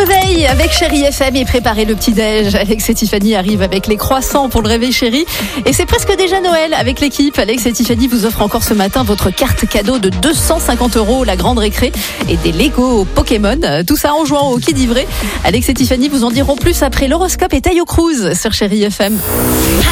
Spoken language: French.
réveil avec Chérie FM et préparez le petit-déj. Alex et Tiffany arrivent avec les croissants pour le réveil chéri. Et c'est presque déjà Noël avec l'équipe. Alex et Tiffany vous offrent encore ce matin votre carte cadeau de 250 €, la grande récré, et des Lego Pokémon. Tout ça en jouant au Qui dit vrai. Alex et Tiffany vous en diront plus après l'horoscope et Tayo Cruz sur Chérie FM.